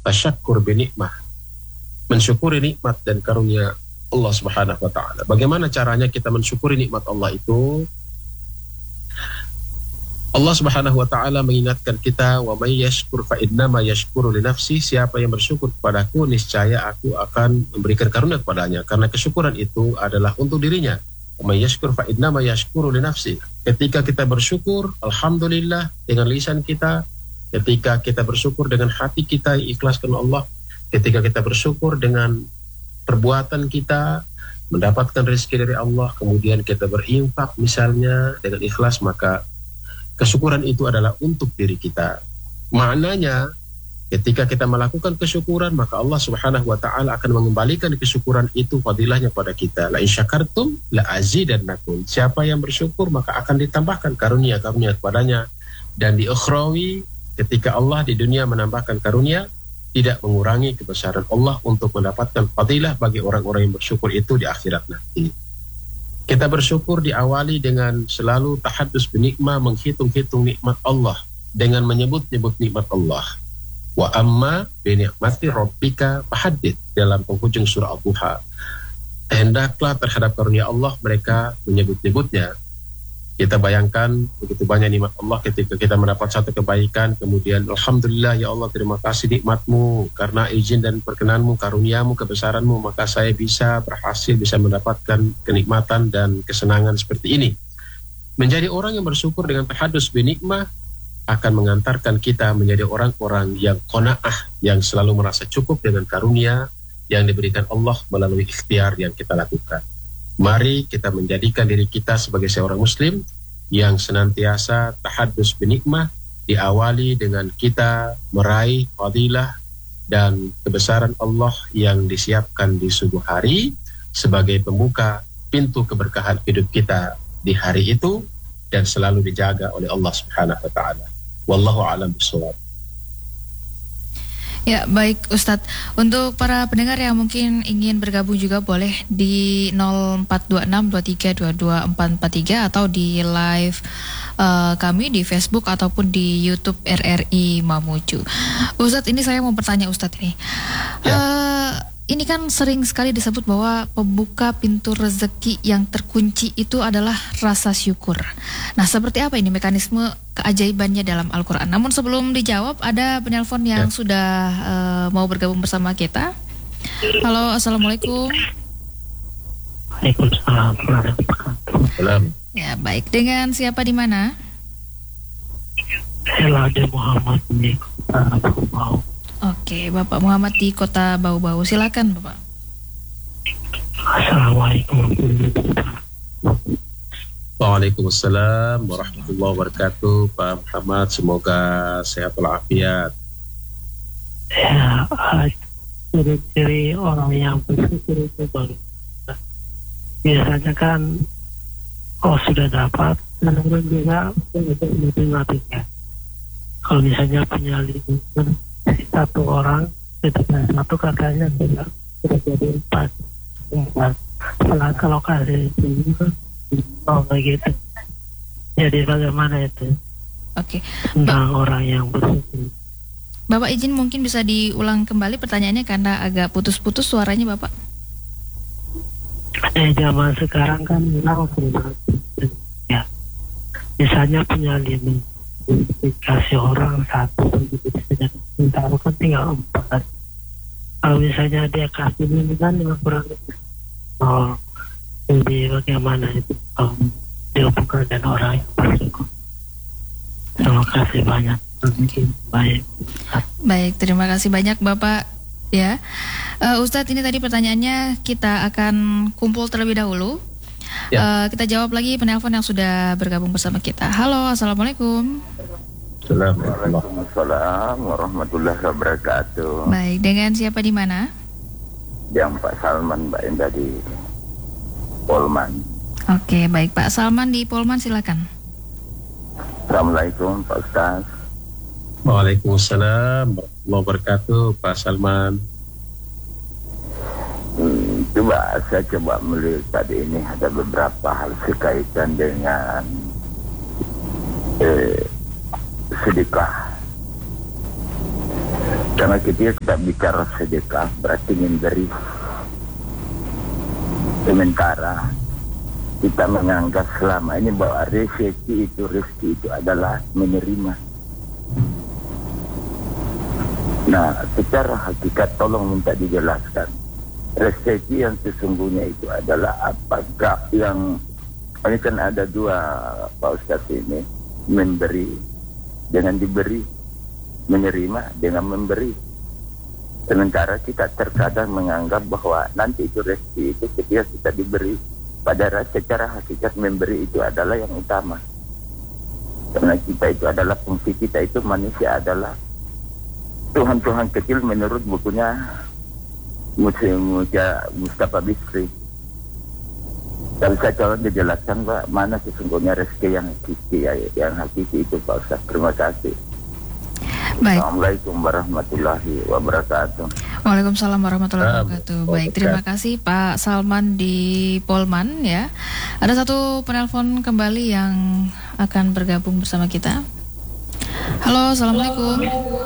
Tasyakkur binikmah, mensyukuri nikmat dan karunia Allah Subhanahu wa taala. Bagaimana caranya kita mensyukuri nikmat Allah itu? Allah Subhanahu wa taala mengingatkan kita, wa may yashkur fa innama yashkuru li nafsi, siapa yang bersyukur kepadaku niscaya aku akan memberikan karunia kepadanya, karena kesyukuran itu adalah untuk dirinya. Wa may yashkur fa innama yashkuru li nafsi. Ketika kita bersyukur alhamdulillah dengan lisan kita, ketika kita bersyukur dengan hati kita ikhlaskan Allah, ketika kita bersyukur dengan perbuatan kita mendapatkan rezeki dari Allah, kemudian kita berinfak misalnya dengan ikhlas, maka kesyukuran itu adalah untuk diri kita. Maknanya ketika kita melakukan kesyukuran, maka Allah Subhanahu wa taala akan mengembalikan kesyukuran itu fadilahnya pada kita. La in syakartum la azidannakum. Siapa yang bersyukur maka akan ditambahkan karunia-karunia kepadanya. Dan di ukhrawi, ketika Allah di dunia menambahkan karunia, tidak mengurangi kebesaran Allah untuk mendapatkan fadilah bagi orang-orang yang bersyukur itu di akhirat nanti. Kita bersyukur diawali dengan selalu tahaddus binikmah, menghitung-hitung nikmat Allah dengan menyebut-nyebut nikmat Allah. Wa amma binikmati rabbika fahaddits, dalam penghujung surah Al-Duha. Hendaklah terhadap karunia Allah mereka menyebut-nyebutnya. Kita bayangkan begitu banyak nikmat Allah ketika kita mendapat satu kebaikan, kemudian alhamdulillah ya Allah, terima kasih nikmatmu, karena izin dan perkenanmu, karuniamu, kebesaranmu, maka saya bisa mendapatkan kenikmatan dan kesenangan seperti ini. Menjadi orang yang bersyukur dengan tahaddus binikmah akan mengantarkan kita menjadi orang-orang yang qanaah, yang selalu merasa cukup dengan karunia yang diberikan Allah melalui ikhtiar yang kita lakukan. Mari kita menjadikan diri kita sebagai seorang muslim yang senantiasa tahaddus binikmah, diawali dengan kita meraih fadilah dan kebesaran Allah yang disiapkan di subuh hari sebagai pembuka pintu keberkahan hidup kita di hari itu, dan selalu dijaga oleh Allah Subhanahu wa taala. Wallahu a'lam bishawab. Ya, baik Ustadz. Untuk para pendengar yang mungkin ingin bergabung juga boleh di 042623224443 atau di live kami di Facebook ataupun di YouTube RRI Mamuju. Ustadz, ini saya mau bertanya Ustadz ini. Ini kan sering sekali disebut bahwa pembuka pintu rezeki yang terkunci itu adalah rasa syukur. Nah, seperti apa ini mekanisme keajaibannya dalam Al-Quran? Namun sebelum dijawab, ada penelpon yang sudah mau bergabung bersama kita. Halo, Assalamualaikum. Waalaikumsalam. Ya, baik. Dengan siapa di mana? Helade Muhammad di Bau. Oke, Bapak Muhammad di Kota Bau-Bau. Silakan, Bapak. Assalamualaikum. Waalaikumsalam warahmatullahi wabarakatuh. Pak Muhammad, semoga sehat walafiat. Ya, ciri-ciri orang yang bersyukur itu biasanya kan sudah dapat, dan orang juga menikmatinya. Kalau misalnya punya lingkungan satu orang, ketika satu katanya sudah jadi 4. Setelah kalau kasih itu begitu. Jadi bagaimana itu? Oke. Tentang orang yang bersyukur. Bapak izin mungkin bisa diulang kembali pertanyaannya karena agak putus-putus suaranya, Bapak. Zaman sekarang kan orang sudah ya. Misalnya punya 5, dikasih orang 1 begitu saja. Taruh kan tinggal 4. Kalau misalnya dia kasih ini kan kurang. Jadi bagaimana itu dihubungkan dengan orang yang bersyukur? Terima kasih banyak. Baik. Baik, terima kasih banyak Bapak. Ya, Ustadz, ini tadi pertanyaannya kita akan kumpul terlebih dahulu. Kita jawab lagi penelpon yang sudah bergabung bersama kita. Halo, Assalamualaikum. Waalaikumsalam warahmatullahi wabarakatuh. Baik, dengan siapa di mana? Yang Pak Salman, Mbak Indah di Polman. Oke, baik Pak Salman di Polman, silakan. Assalamualaikum Pak Ustaz. Waalaikumsalam warahmatullahi wabarakatuh, Pak Salman. Saya coba melihat tadi ini ada beberapa hal berkaitan dengan sedekah. Karena kita bicara sedekah berarti memberi. Sementara kita menganggap selama ini bahwa rezeki itu adalah menerima. Nah, secara hakikat tolong minta dijelaskan. Rezeki yang sesungguhnya itu adalah apakah yang ini kan ada dua Pak Ustaz ini, memberi dengan diberi, menerima dengan memberi. Sementara kita terkadang menganggap bahwa nanti itu rezeki itu ketika kita diberi, padahal secara hakikat memberi itu adalah yang utama. Karena kita itu adalah fungsi kita itu manusia adalah Tuhan-Tuhan kecil menurut bukunya Mustafa Bisri. Tapi saya coba dijelaskan Pak, mana sesungguhnya rezeki yang hakiki itu Pak Ustaz. Terima kasih. Baik. Assalamualaikum warahmatullahi wabarakatuh. Waalaikumsalam warahmatullahi wabarakatuh. Baik, terima kasih Pak Salman di Polman ya. Ada satu penelpon kembali yang akan bergabung bersama kita. Halo, assalamualaikum.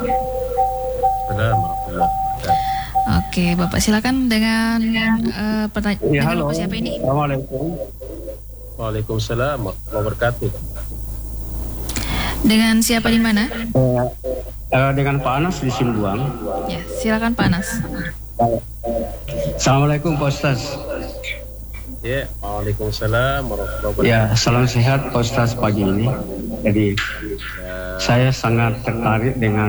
Oke, Bapak silakan dengan pertanyaan. Ya, halo. Siapa ini? Assalamualaikum. Waalaikumsalam warahmatullahi wabarakatuh. Dengan siapa di mana? Dengan Pak Anas di Simbuang. Ya, silakan Pak Anas. Assalamualaikum Pak Ustaz. Ya, waalaikumsalam warahmatullahi wabarakatuh. Ya, salam sehat Pak Ustaz pagi ini. Jadi saya sangat tertarik dengan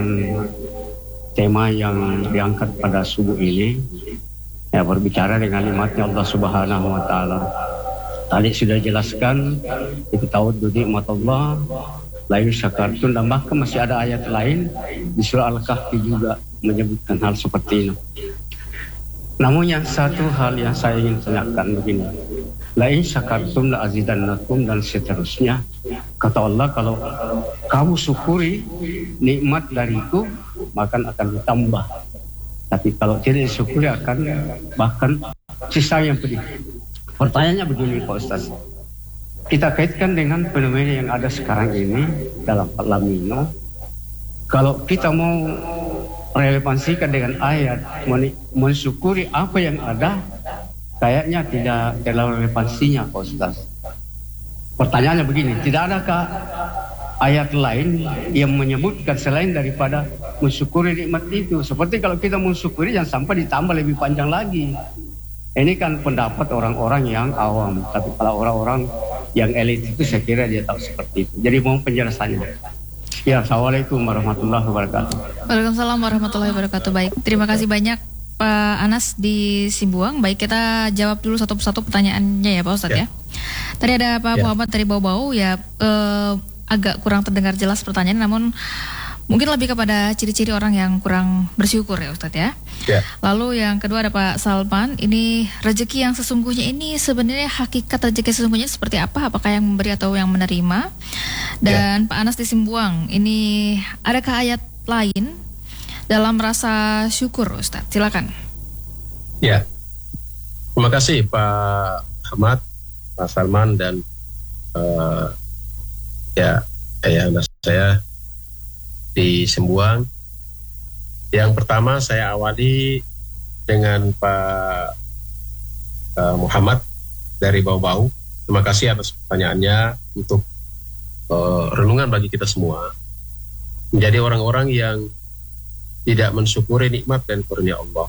tema yang diangkat pada subuh ini. Ya, berbicara dengan nikmatnya Allah Subhanahu wa taala. Tadi sudah jelaskan itu ta'uddu nikmat Allah la in syakartum, dan bahkan masih ada ayat lain di surah Al-Kahfi juga menyebutkan hal seperti ini. Namun yang satu hal yang saya ingin tanyakan begini, la in syakartum la azidannakum, dan seterusnya. Kata Allah, kalau kamu syukuri nikmat dariku maka akan ditambah, tapi kalau tidak disyukuri akan bahkan sisa yang pedih. Pertanyaannya begini Pak Ustaz, kita kaitkan dengan fenomena yang ada sekarang ini dalam El Nino. Kalau kita mau relevansikan dengan ayat mensyukuri apa yang ada, kayaknya tidak terlalu relevansinya Pak Ustaz. Pertanyaannya begini, tidak adakah ayat lain yang menyebutkan selain daripada mensyukuri nikmat itu? Seperti kalau kita mensyukuri jangan sampai ditambah lebih panjang lagi. Ini kan pendapat orang-orang yang awam, tapi kalau orang-orang yang elit itu saya kira dia tahu seperti itu. Jadi mohon penjelasannya. Ya, assalamualaikum warahmatullahi wabarakatuh. Waalaikumsalam warahmatullahi wabarakatuh. Baik, terima kasih banyak Pak Anas di Simbuang. Baik, kita jawab dulu satu persatu pertanyaannya ya Pak Ustadz ya. Tadi ada Pak Muhammad dari Bau-Bau ya, agak kurang terdengar jelas pertanyaan, namun mungkin lebih kepada ciri-ciri orang yang kurang bersyukur ya Ustadz ya. Lalu yang kedua ada Pak Salman, ini rezeki yang sesungguhnya ini sebenarnya hakikat rezeki sesungguhnya seperti apa? Apakah yang memberi atau yang menerima? Dan Pak Anas di Simbuang, ini adakah ayat lain dalam rasa syukur Ustadz? Silakan. Ya, terima kasih Pak Ahmad, Pak Salman, dan Anas saya di Simbuang. Yang pertama saya awali dengan Pak Muhammad dari Bau-Bau. Terima kasih atas pertanyaannya untuk renungan bagi kita semua. Menjadi orang-orang yang tidak mensyukuri nikmat dan karunia Allah.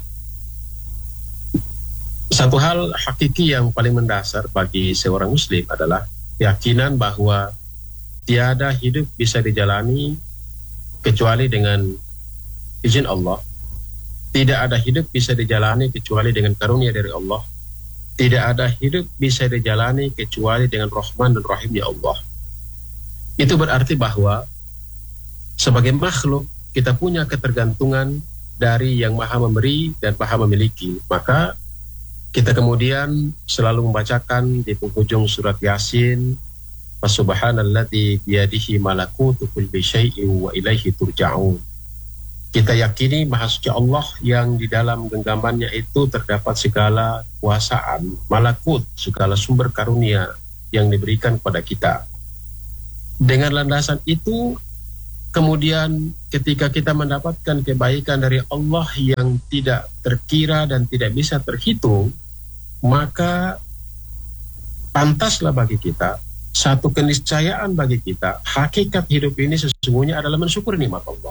Satu hal hakiki yang paling mendasar bagi seorang muslim adalah keyakinan bahwa tiada hidup bisa dijalani kecuali dengan izin Allah. Tidak ada hidup bisa dijalani kecuali dengan karunia dari Allah. Tidak ada hidup bisa dijalani kecuali dengan Rahman dan Rahimnya Allah. Itu berarti bahwa sebagai makhluk kita punya ketergantungan dari yang maha memberi dan maha memiliki. Maka kita kemudian selalu membacakan di penghujung surat Yasin, Subhanalladzi biyadihi malakutu kulli syai'in wa ilaihi turja'un. Kita yakini Maha Suci Allah yang di dalam genggamannya itu terdapat segala kuasaan, malakut, segala sumber karunia yang diberikan kepada kita. Dengan landasan itu, kemudian ketika kita mendapatkan kebaikan dari Allah yang tidak terkira dan tidak bisa terhitung, maka pantaslah bagi kita, satu keniscayaan bagi kita, hakikat hidup ini sesungguhnya adalah mensyukuri nikmat Allah.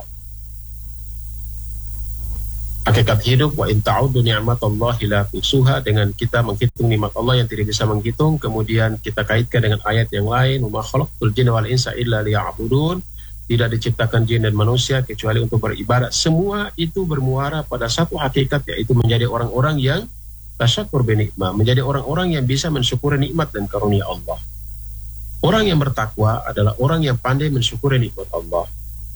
Hakikat hidup, wa in ta'uddu ni'matallahi la tuhsuha, dengan kita menghitung nikmat Allah yang tidak bisa menghitung, kemudian kita kaitkan dengan ayat yang lain, wa ma khalaqtul jinna wal insa illa liya'budun, tidak diciptakan jin dan manusia kecuali untuk beribadat. Semua itu bermuara pada satu hakikat, yaitu menjadi orang-orang yang tasyakur binikmah, menjadi orang-orang yang bisa mensyukuri nikmat dan karunia Allah. Orang yang bertakwa adalah orang yang pandai mensyukuri nikmat Allah.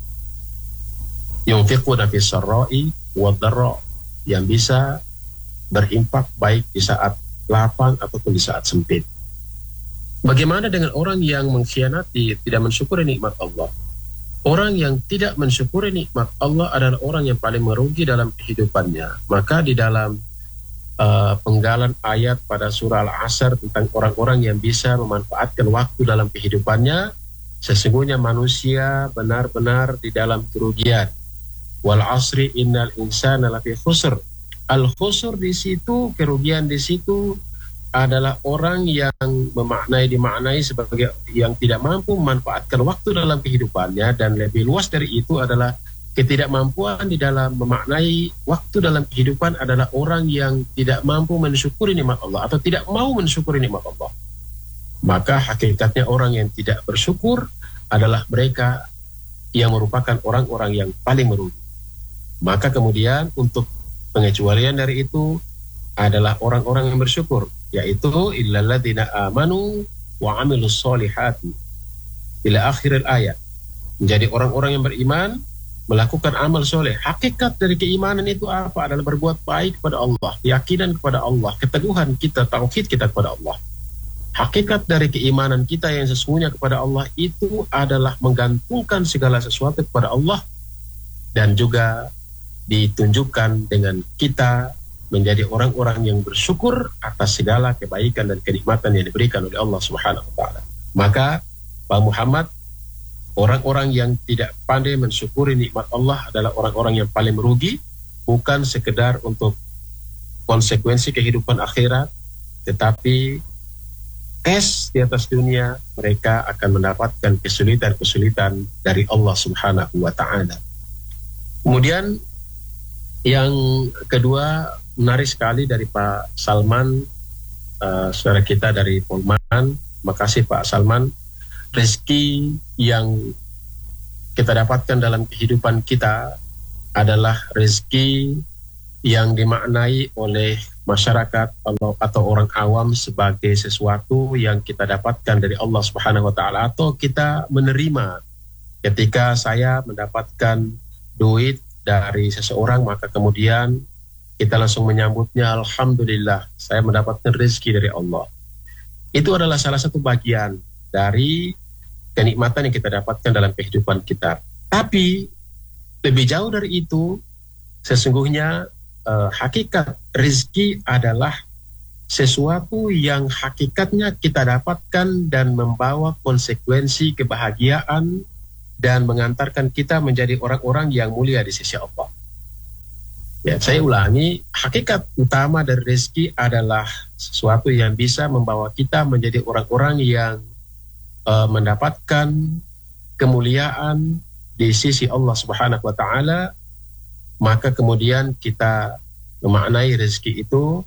Yunfiquna fis sarra'i wad dharra, yang bisa berimpak baik di saat lapang ataupun di saat sempit. Bagaimana dengan orang yang mengkhianati, tidak mensyukuri nikmat Allah? Orang yang tidak mensyukuri nikmat Allah adalah orang yang paling merugi dalam kehidupannya. Maka di dalam penggalan ayat pada surah Al-Asr tentang orang-orang yang bisa memanfaatkan waktu dalam kehidupannya, sesungguhnya manusia benar-benar di dalam kerugian. Wal asri innal insana lafi khusr. Al khusr di situ, kerugian di situ adalah orang yang dimaknai sebagai yang tidak mampu memanfaatkan waktu dalam kehidupannya, dan lebih luas dari itu adalah ketidakmampuan di dalam memaknai waktu dalam kehidupan adalah orang yang tidak mampu mensyukuri nikmat Allah atau tidak mau mensyukuri nikmat Allah. Maka hakikatnya orang yang tidak bersyukur adalah mereka yang merupakan orang-orang yang paling merugi. Maka kemudian untuk pengecualian dari itu adalah orang-orang yang bersyukur, yaitu illalladzina amanu wa amilus solihati ila akhiril ayat. Menjadi orang-orang yang beriman, melakukan amal soleh. Hakikat dari keimanan itu apa? Adalah berbuat baik kepada Allah, keyakinan kepada Allah, keteguhan kita, tauhid kita kepada Allah. Hakikat dari keimanan kita yang sesungguhnya kepada Allah itu adalah menggantungkan segala sesuatu kepada Allah, dan juga ditunjukkan dengan kita menjadi orang-orang yang bersyukur atas segala kebaikan dan kenikmatan yang diberikan oleh Allah Subhanahu wa taala. Maka Pak Muhammad, orang-orang yang tidak pandai mensyukuri nikmat Allah adalah orang-orang yang paling merugi, bukan sekedar untuk konsekuensi kehidupan akhirat, tetapi tes di atas dunia mereka akan mendapatkan kesulitan-kesulitan dari Allah Subhanahu wa taala. Kemudian yang kedua, menarik sekali dari Pak Salman, saudara kita dari Polman. Makasih Pak Salman. Rezeki yang kita dapatkan dalam kehidupan kita adalah rezeki yang dimaknai oleh masyarakat atau orang awam sebagai sesuatu yang kita dapatkan dari Allah Subhanahu wa taala, atau kita menerima. Ketika saya mendapatkan duit dari seseorang, maka kemudian kita langsung menyambutnya, alhamdulillah saya mendapatkan rezeki dari Allah. Itu adalah salah satu bagian dari kenikmatan yang kita dapatkan dalam kehidupan kita. Tapi lebih jauh dari itu, sesungguhnya hakikat rezeki adalah sesuatu yang hakikatnya kita dapatkan dan membawa konsekuensi kebahagiaan dan mengantarkan kita menjadi orang-orang yang mulia di sisi Allah. Ya, saya ulangi, hakikat utama dari rezeki adalah sesuatu yang bisa membawa kita menjadi orang-orang yang mendapatkan kemuliaan di sisi Allah Subhanahu wa taala. Maka kemudian kita memaknai rezeki itu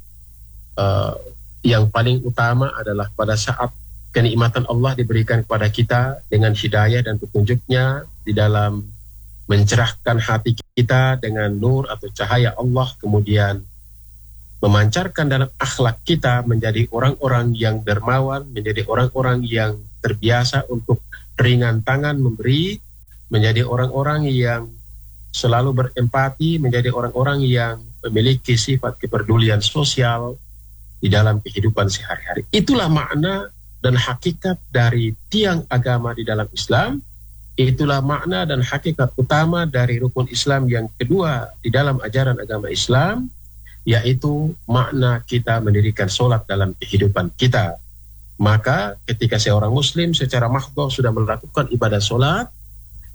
yang paling utama adalah pada saat kenikmatan Allah diberikan kepada kita dengan hidayah dan petunjuknya di dalam mencerahkan hati kita dengan nur atau cahaya Allah, kemudian memancarkan dalam akhlak kita menjadi orang-orang yang dermawan, menjadi orang-orang yang terbiasa untuk ringan tangan memberi, menjadi orang-orang yang selalu berempati, menjadi orang-orang yang memiliki sifat kepedulian sosial di dalam kehidupan sehari-hari. Itulah makna dan hakikat dari tiang agama di dalam Islam. Itulah makna dan hakikat utama dari rukun Islam yang kedua di dalam ajaran agama Islam, yaitu makna kita mendirikan sholat dalam kehidupan kita. Maka ketika seorang muslim secara mahdhah sudah melakukan ibadah sholat,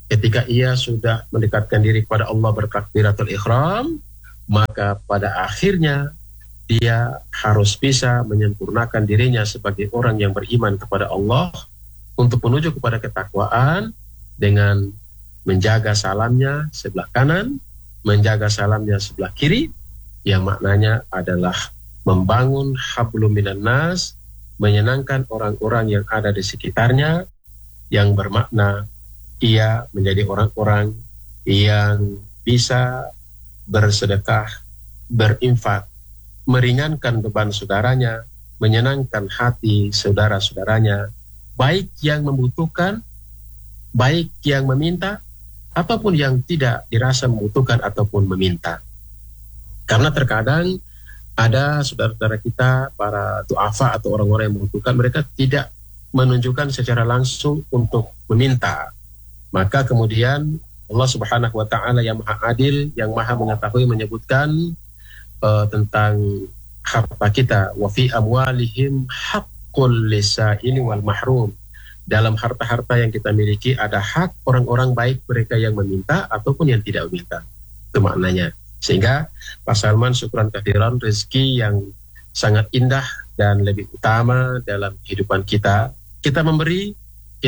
ketika ia sudah mendekatkan diri kepada Allah bertakbiratul ihram, maka pada akhirnya dia harus bisa menyempurnakan dirinya sebagai orang yang beriman kepada Allah untuk menuju kepada ketakwaan dengan menjaga salamnya sebelah kanan, menjaga salamnya sebelah kiri, yang maknanya adalah membangun hablum minan nas, menyenangkan orang-orang yang ada di sekitarnya, yang bermakna ia menjadi orang-orang yang bisa bersedekah, berinfak, meringankan beban saudaranya, menyenangkan hati saudara-saudaranya, baik yang membutuhkan, baik yang meminta, ataupun yang tidak dirasa membutuhkan ataupun meminta. Karena terkadang ada saudara-saudara kita, para du'afa atau orang-orang yang membutuhkan, mereka tidak menunjukkan secara langsung untuk meminta. Maka kemudian Allah Subhanahu wa Ta'ala yang Maha Adil, yang Maha Mengetahui, menyebutkan tentang harta kita, wa fi amwalihim haqqul lisaili wal mahrum. Dalam harta-harta yang kita miliki ada hak orang-orang, baik mereka yang meminta ataupun yang tidak meminta. Itu maknanya. Sehingga Pak Salman, syukran kathiran, rezeki yang sangat indah dan lebih utama dalam kehidupan kita. Kita memberi,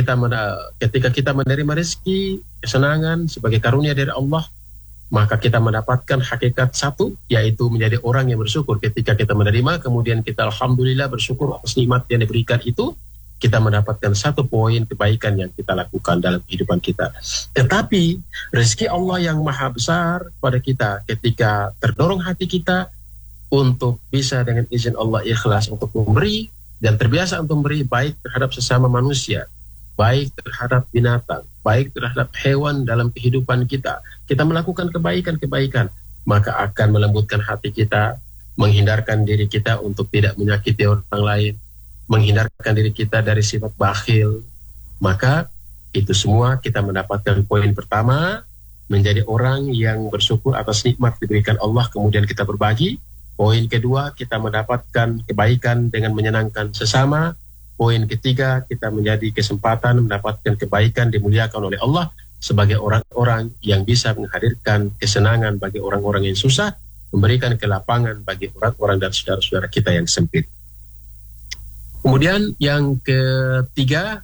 ketika kita menerima rezeki, kesenangan sebagai karunia dari Allah, maka kita mendapatkan hakikat satu, yaitu menjadi orang yang bersyukur. Ketika kita menerima, kemudian kita alhamdulillah bersyukur atas nikmat yang diberikan itu, kita mendapatkan satu poin kebaikan yang kita lakukan dalam kehidupan kita. Tetapi rezeki Allah yang maha besar pada kita, ketika terdorong hati kita untuk bisa dengan izin Allah ikhlas untuk memberi, dan terbiasa untuk memberi baik terhadap sesama manusia, baik terhadap binatang, baik terhadap hewan dalam kehidupan kita, kita melakukan kebaikan-kebaikan, maka akan melembutkan hati kita, menghindarkan diri kita untuk tidak menyakiti orang lain, menghindarkan diri kita dari sifat bakhil. Maka itu semua kita mendapatkan poin pertama, menjadi orang yang bersyukur atas nikmat diberikan Allah, kemudian kita berbagi. Poin kedua, kita mendapatkan kebaikan dengan menyenangkan sesama. Poin ketiga, kita menjadi kesempatan mendapatkan kebaikan, dimuliakan oleh Allah sebagai orang-orang yang bisa menghadirkan kesenangan bagi orang-orang yang susah, memberikan kelapangan bagi orang-orang dan saudara-saudara kita yang sempit. Kemudian yang ketiga,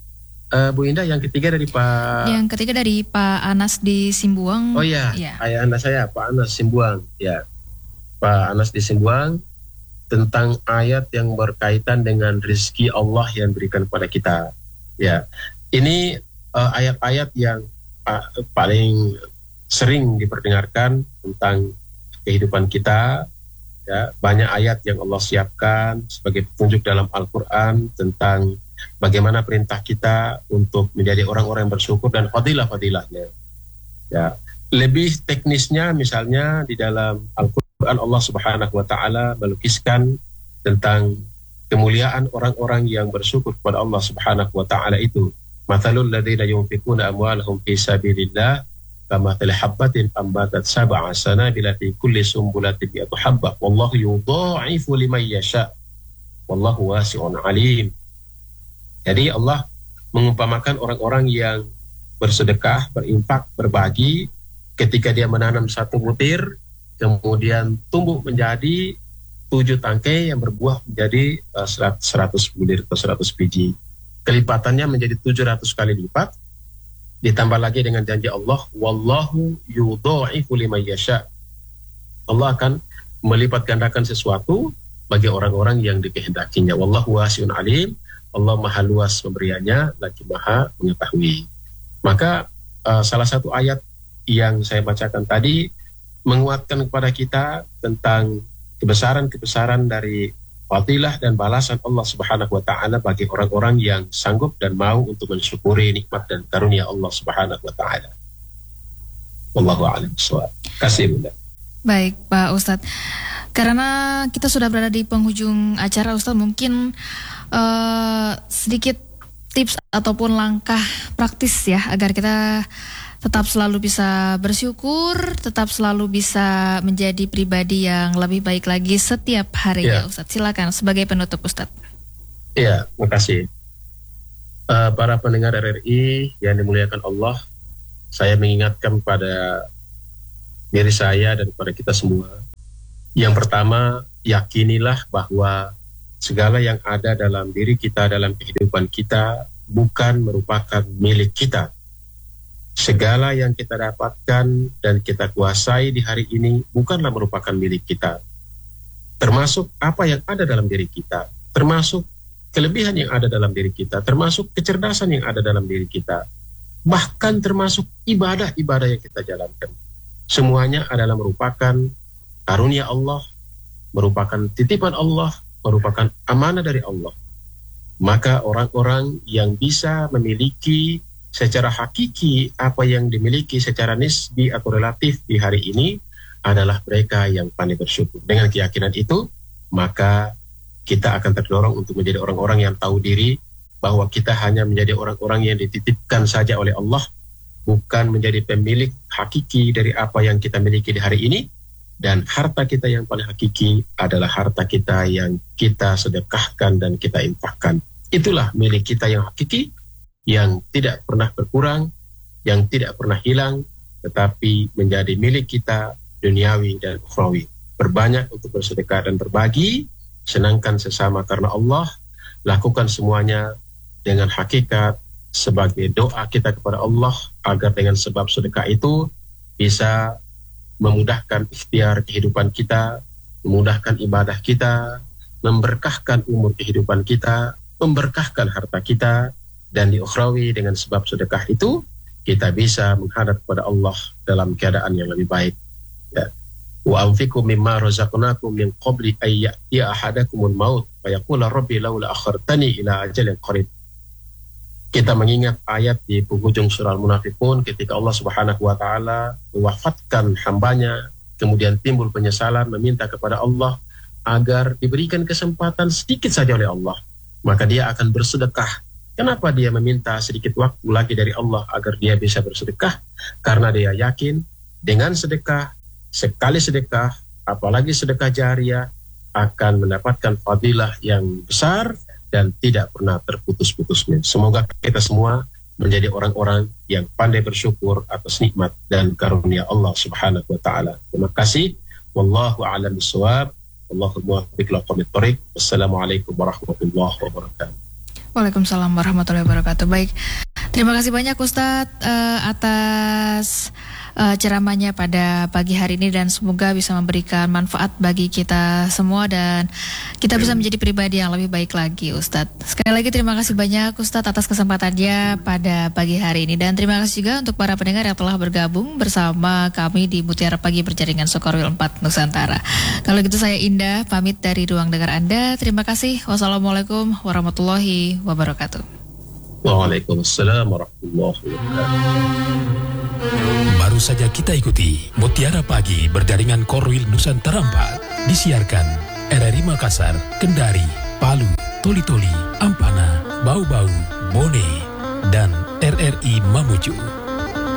Bu Indah, yang ketiga dari Pak... Yang ketiga dari Pak Anas di Simbuang. Oh iya, ayah anda saya, Pak Anas Simbuang. Ya, Pak Anas di Simbuang, tentang ayat yang berkaitan dengan rezeki Allah yang berikan kepada kita. Ya, ini ayat-ayat yang paling sering diperdengarkan tentang kehidupan kita. Ya, banyak ayat yang Allah siapkan sebagai petunjuk dalam Al-Quran tentang bagaimana perintah kita untuk menjadi orang-orang yang bersyukur dan fadilah-fadilahnya. Ya, lebih teknisnya misalnya di dalam Al-Quran Allah Subhanahu wa Ta'ala melukiskan tentang kemuliaan orang-orang yang bersyukur kepada Allah Subhanahu wa Ta'ala itu. Mathalul ladzina yunfikuna amwalahum fi sabilillah kamathali habbatin ambatat sab'a sanabila fi kulli sumbulatin mi'atu habbah wallahu yudha'ifu liman yasha wallahu wasi'un alim. Jadi Allah mengumpamakan orang-orang yang bersedekah, berinfak, berbagi, ketika dia menanam satu butir, kemudian tumbuh menjadi 7 tangkai yang berbuah menjadi 100 bulir atau 100 biji. Kelipatannya menjadi 700 kali lipat. Ditambah lagi dengan janji Allah, wallahu yudha'ifu liman yasha. Allah akan melipat gandakan sesuatu bagi orang-orang yang dikehendakinya. Wallahu wasi'un alim. Allah maha luas pemberiannya, lagi maha mengetahui. Maka salah satu ayat yang saya bacakan tadi menguatkan kepada kita tentang kebesaran-kebesaran dari fadilah dan balasan Allah Subhanahu wa Ta'ala bagi orang-orang yang sanggup dan mau untuk mensyukuri nikmat dan karunia Allah Subhanahu wa Ta'ala. Wallahu a'lam bishawab. Kasih Bunda. Baik Pak Ustadz, karena kita sudah berada di penghujung acara, Ustadz, mungkin sedikit tips ataupun langkah praktis ya agar kita tetap selalu bisa bersyukur, tetap selalu bisa menjadi pribadi yang lebih baik lagi setiap harinya, Ustadz. Silakan sebagai penutup, Ustadz. Iya, terima kasih. Para pendengar RRI yang dimuliakan Allah, saya mengingatkan pada diri saya dan kepada kita semua. Yang pertama, yakinilah bahwa segala yang ada dalam diri kita, dalam kehidupan kita, bukan merupakan milik kita. Segala yang kita dapatkan dan kita kuasai di hari ini bukanlah merupakan milik kita. Termasuk apa yang ada dalam diri kita, termasuk kelebihan yang ada dalam diri kita, termasuk kecerdasan yang ada dalam diri kita, bahkan termasuk ibadah-ibadah yang kita jalankan. Semuanya adalah merupakan karunia Allah, merupakan titipan Allah, merupakan amanah dari Allah. Maka orang-orang yang bisa memiliki secara hakiki apa yang dimiliki secara nisbi atau relatif di hari ini adalah mereka yang pandai bersyukur. Dengan keyakinan itu, maka kita akan terdorong untuk menjadi orang-orang yang tahu diri bahwa kita hanya menjadi orang-orang yang dititipkan saja oleh Allah, bukan menjadi pemilik hakiki dari apa yang kita miliki di hari ini. Dan harta kita yang paling hakiki adalah harta kita yang kita sedekahkan dan kita infakkan. Itulah milik kita yang hakiki, yang tidak pernah berkurang, yang tidak pernah hilang, tetapi menjadi milik kita duniawi dan ukhrawi. Berbanyak untuk bersedekah dan berbagi, senangkan sesama karena Allah, lakukan semuanya dengan hakikat sebagai doa kita kepada Allah, agar dengan sebab sedekah itu bisa memudahkan ikhtiar kehidupan kita, memudahkan ibadah kita, memberkahkan umur kehidupan kita, memberkahkan harta kita, dan di ukhrawi dengan sebab sedekah itu kita bisa menghadap kepada Allah dalam keadaan yang lebih baik. Ya. Wa anfiqu mimma razaqnakum min qabli ay ya'tiya ahadakumul maut fa yaqula rabbi laula akhartani ila ajalin qarib. Kita mengingat ayat di penghujung surah Al-Munafiqun ketika Allah Subhanahu wa taala mewafatkan hambanya, kemudian timbul penyesalan, meminta kepada Allah agar diberikan kesempatan sedikit saja oleh Allah, maka dia akan bersedekah. Kenapa dia meminta sedikit waktu lagi dari Allah agar dia bisa bersedekah? Karena dia yakin dengan sedekah, sekali sedekah, apalagi sedekah jariah, akan mendapatkan fadilah yang besar dan tidak pernah terputus-putusnya. Semoga kita semua menjadi orang-orang yang pandai bersyukur atas nikmat dan karunia Allah Subhanahu wa taala. Terima kasih. Wallahu a'lam bishawab. Wallahu muwaffiq ila aqwamit thoriq. Wassalamualaikum warahmatullahi wabarakatuh. Waalaikumsalam warahmatullahi wabarakatuh. Baik, terima kasih banyak Ustadz atas ceramahnya pada pagi hari ini, dan semoga bisa memberikan manfaat bagi kita semua dan kita bisa menjadi pribadi yang lebih baik lagi, Ustadz. Sekali lagi terima kasih banyak Ustadz atas kesempatannya pada pagi hari ini, dan terima kasih juga untuk para pendengar yang telah bergabung bersama kami di Mutiara Pagi Berjaringan Soekarwil 4 Nusantara. Kalau gitu saya Indah pamit dari ruang dengar Anda. Terima kasih. Wassalamualaikum warahmatullahi wabarakatuh. Waalaikumsalam warahmatullahi wabarakatuh. Baru saja kita ikuti Mutiara Pagi Berjaringan Korwil Nusantara 4, disiarkan RRI Makassar, Kendari, Palu, Toli-Toli, Ampana, Bau-Bau, Bone, dan RRI Mamuju.